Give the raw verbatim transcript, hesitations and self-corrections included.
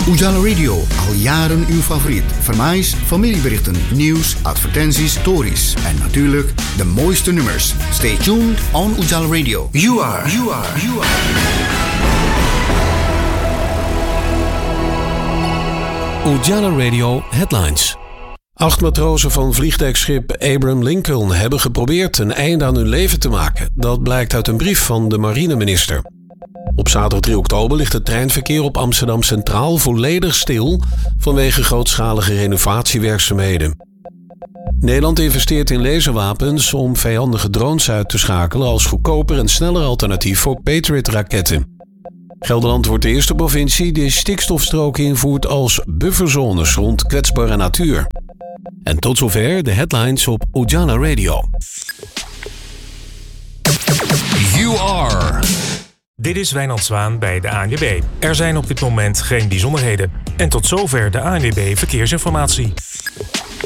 Ujala Radio, al jaren uw favoriet. Vermaais, familieberichten, nieuws, advertenties, stories en natuurlijk de mooiste nummers. Stay tuned on Ujala Radio. You are, you are, you are. Ujala Radio Headlines. Acht matrozen van vliegdekschip Abraham Lincoln hebben geprobeerd een einde aan hun leven te maken. Dat blijkt uit een brief van de marineminister. Op zaterdag drie oktober ligt het treinverkeer op Amsterdam Centraal volledig stil vanwege grootschalige renovatiewerkzaamheden. Nederland investeert in laserwapens om vijandige drones uit te schakelen als goedkoper en sneller alternatief voor Patriot-raketten. Gelderland wordt de eerste provincie die stikstofstroken invoert als bufferzones rond kwetsbare natuur. En tot zover de headlines op Ujala Radio. You are. Dit is Wijnand Zwaan bij de A N W B. Er zijn op dit moment geen bijzonderheden. En tot zover de A N W B Verkeersinformatie.